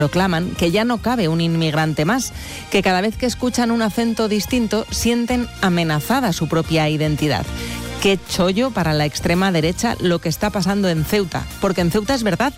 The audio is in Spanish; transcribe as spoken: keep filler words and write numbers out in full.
proclaman que ya no cabe un inmigrante más, que cada vez que escuchan un acento distinto sienten amenazada su propia identidad. Qué chollo para la extrema derecha lo que está pasando en Ceuta, porque en Ceuta es verdad,